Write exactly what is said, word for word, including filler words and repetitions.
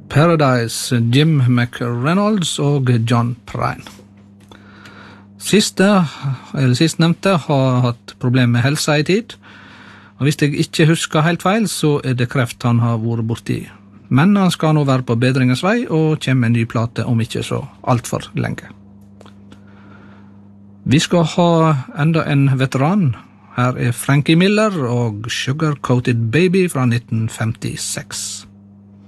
Paradise, Jim McReynolds og John Prine. Siste, eller sistnevnte, har hatt problemer med helsa i tid, og hvis jeg ikke husker helt feil, så er det kreft han har vært borti. Men han skal nå være på bedringens vei, og kommer en ny plate om ikke så alt for lenge. Vi skal ha enda en veteran. Her er Frankie Miller og Sugar Coated Baby fra nitten femtiseks.